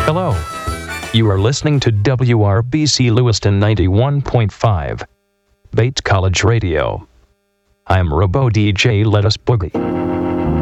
Hello. You are listening to WRBC Lewiston 91.5, Bates College Radio. I'm Robo DJ Let Us Boogie.